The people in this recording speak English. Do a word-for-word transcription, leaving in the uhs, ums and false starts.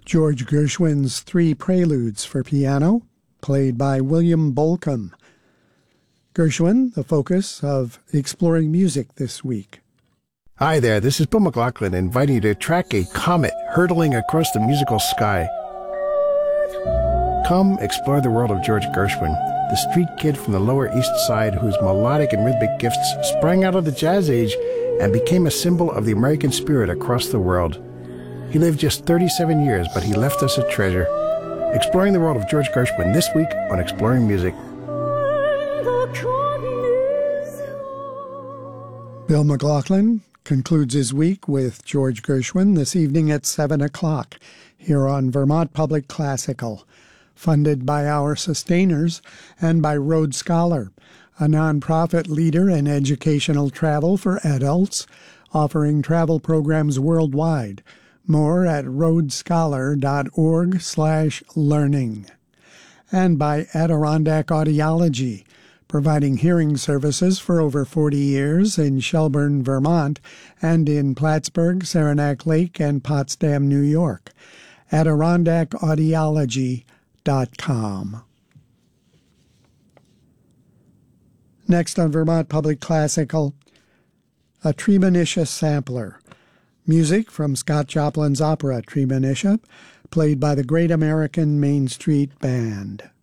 George Gershwin's Three Preludes for piano, played by William Bolcom. Gershwin, the focus of Exploring Music this week. Hi there, this is Bill McLaughlin inviting you to track a comet hurtling across the musical sky. Come explore the world of George Gershwin, the street kid from the Lower East Side whose melodic and rhythmic gifts sprang out of the jazz age and became a symbol of the American spirit across the world. He lived just thirty-seven years, but he left us a treasure. Exploring the world of George Gershwin this week on Exploring Music. Bill McLaughlin concludes his week with George Gershwin this evening at seven o'clock here on Vermont Public Classical, funded by our sustainers and by Rhodes Scholar, a nonprofit leader in educational travel for adults, offering travel programs worldwide. More at rhodescholar.org slash learning. And by Adirondack Audiology, providing hearing services for over forty years in Shelburne, Vermont, and in Plattsburgh, Saranac Lake, and Potsdam, New York. Adirondack Audiology dot com. Next on Vermont Public Classical, a Treemonisha sampler. Music from Scott Joplin's opera Treemonisha, played by the Great American Main Street Band.